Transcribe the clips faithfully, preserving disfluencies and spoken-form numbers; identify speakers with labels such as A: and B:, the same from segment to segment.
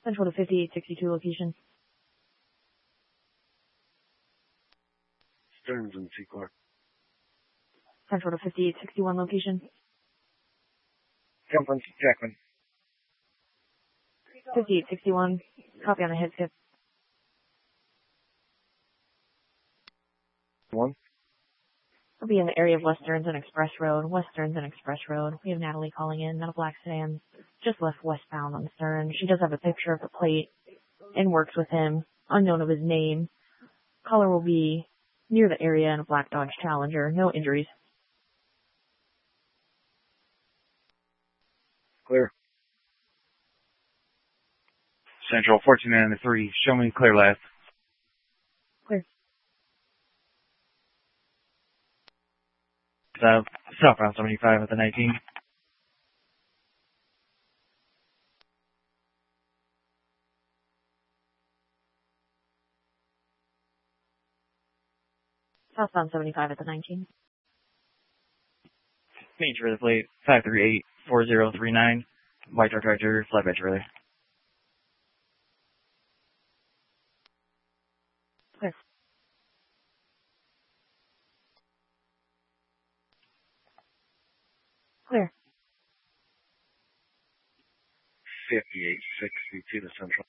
A: Central to fifty-eight sixty-two location.
B: Stearns and Secor.
A: Central to fifty-eight sixty-one location.
C: Jump on Jackman.
A: fifty-eight sixty-one. Copy on the head skip.
C: One.
A: We'll be in the area of West Stearns and Express Road. West Stearns and Express Road. We have Natalie calling in, not a black sedan. Just left westbound on Stern. She does have a picture of the plate and works with him, unknown of his name. Caller will be near the area in a black Dodge Challenger. No injuries.
C: Clear.
D: Central fourteen ninety-three. Show me clear left.
A: Clear.
D: South, southbound seventy-five at the nineteen.
A: Southbound seventy-five at the nineteen.
D: Major the plate five three eight four zero three nine. White truck tractor, flatbed trailer.
A: Clear. Clear.
B: fifty-eight sixty-two to Central.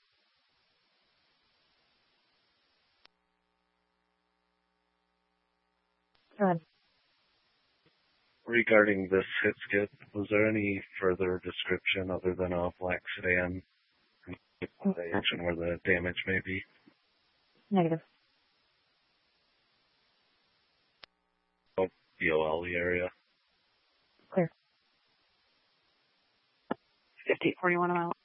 A: Go ahead.
B: Regarding this hit skip, was there any further description other than a black sedan and where the damage may be?
A: Negative.
B: B O L E area.
A: Clear.
E: fifty-eight forty-one a mile.